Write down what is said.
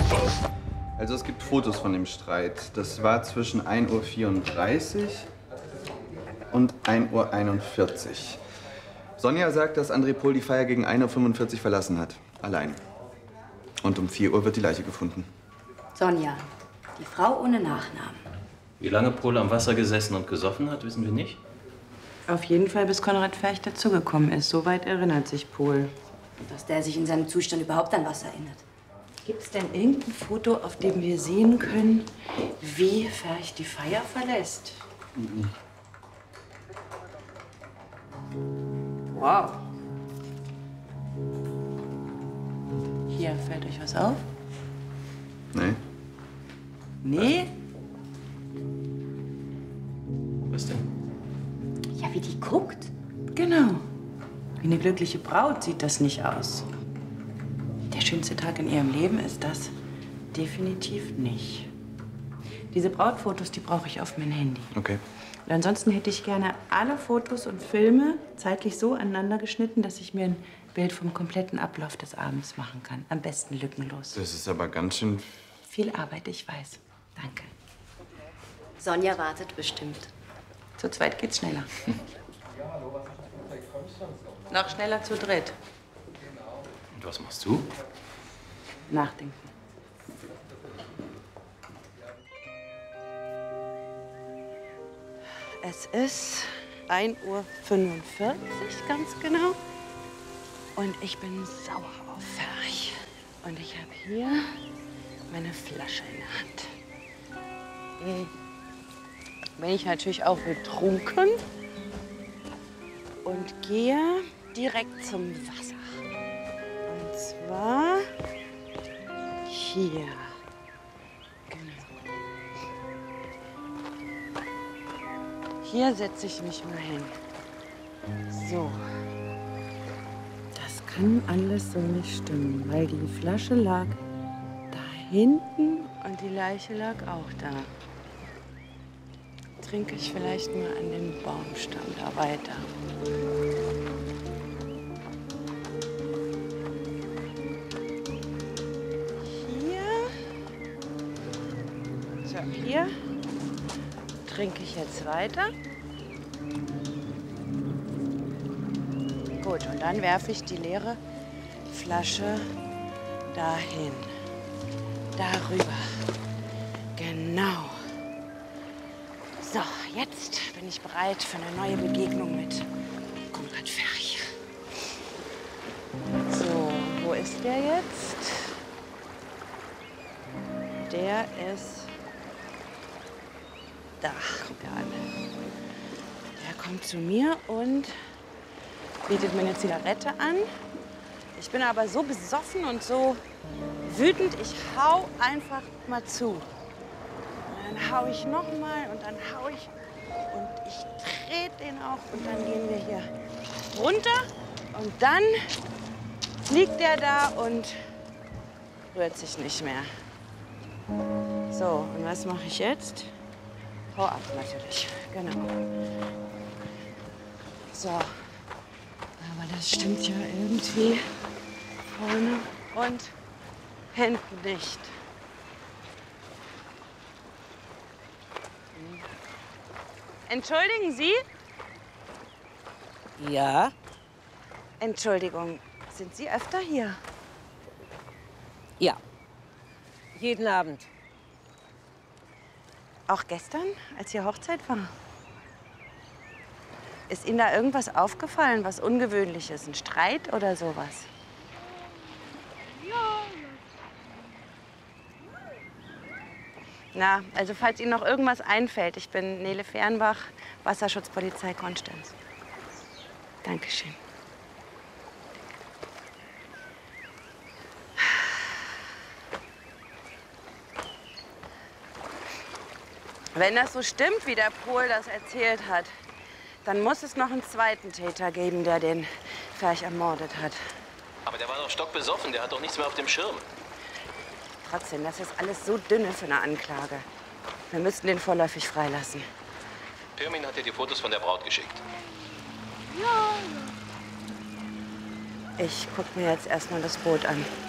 Also es gibt Fotos von dem Streit. Das war zwischen 1:34 Uhr und 1:41 Uhr. Sonja sagt, dass André Pohl die Feier gegen 1:45 Uhr verlassen hat. Allein. Und um 4 Uhr wird die Leiche gefunden. Sonja, die Frau ohne Nachnamen. Wie lange Pohl am Wasser gesessen und gesoffen hat, wissen wir nicht. Auf jeden Fall, bis Konrad Ferch dazugekommen ist. Soweit erinnert sich Pohl. Dass der sich in seinem Zustand überhaupt an was erinnert. Gibt es denn irgendein Foto, auf dem wir sehen können, wie Ferch die Feier verlässt? Mhm. Wow. Hier, fällt euch was auf? Nee. Nee? Was denn? Ja, wie die guckt. Genau. Wie eine glückliche Braut sieht das nicht aus. Der schönste Tag in ihrem Leben ist das definitiv nicht. Diese Brautfotos, die brauche ich auf mein Handy. Okay. Und ansonsten hätte ich gerne alle Fotos und Filme zeitlich so aneinander geschnitten, dass ich mir ein Bild vom kompletten Ablauf des Abends machen kann. Am besten lückenlos. Das ist aber ganz schön... Viel Arbeit, ich weiß. Danke. Sonja wartet bestimmt. Zu zweit geht's schneller. Noch schneller zu dritt. Und was machst du? Nachdenken. Es ist 1:45 Uhr, ganz genau. Und ich bin sauer auf Ferch. Und ich habe hier meine Flasche in der Hand. Bin ich natürlich auch betrunken und gehe direkt zum Wasser. Und zwar hier. Genau. Hier setze ich mich mal hin. So. Das kann alles so nicht stimmen, weil die Flasche lag da hinten und die Leiche lag auch da. Trinke ich vielleicht mal an dem Baumstamm da weiter. Hier trinke ich jetzt weiter. Gut, und dann werfe ich die leere Flasche dahin. Darüber. Genau. So, jetzt bin ich bereit für eine neue Begegnung mit Konrad Ferch. So, wo ist der jetzt? Der ist da, guck an. Der kommt zu mir und bietet mir eine Zigarette an. Ich bin aber so besoffen und so wütend, ich hau einfach mal zu. Und dann hau ich noch mal und dann hau ich und ich trete den auch und dann gehen wir hier runter und dann liegt der da und rührt sich nicht mehr. So, und was mache ich jetzt? Hau ab, natürlich. Genau. So. Aber das stimmt ja irgendwie vorne und hinten nicht. Entschuldigen Sie? Ja, Entschuldigung, sind Sie öfter hier? ja. Jeden Abend. Auch gestern, als hier Hochzeit war? Ist Ihnen da irgendwas aufgefallen, was Ungewöhnliches? Ein Streit oder sowas? Na, also falls Ihnen noch irgendwas einfällt, ich bin Nele Fernbach, Wasserschutzpolizei Konstanz. Dankeschön. Wenn das so stimmt, wie der Pohl das erzählt hat, dann muss es noch einen zweiten Täter geben, der den Ferch ermordet hat. Aber der war doch stockbesoffen, der hat doch nichts mehr auf dem Schirm. Trotzdem, das ist alles so dünne für eine Anklage. Wir müssten den vorläufig freilassen. Pirmin hat dir die Fotos von der Braut geschickt. Ich guck mir jetzt erstmal das Boot an.